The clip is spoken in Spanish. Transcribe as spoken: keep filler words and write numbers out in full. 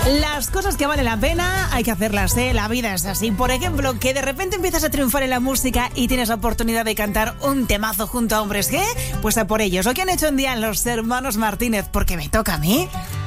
Las cosas que valen la pena hay que hacerlas, ¿eh? La vida es así. Por ejemplo, que de repente empiezas a triunfar en la música y tienes la oportunidad de cantar un temazo junto a hombres G, pues a por ellos. ¿O qué han hecho un día los hermanos Martínez? Porque me toca a mí.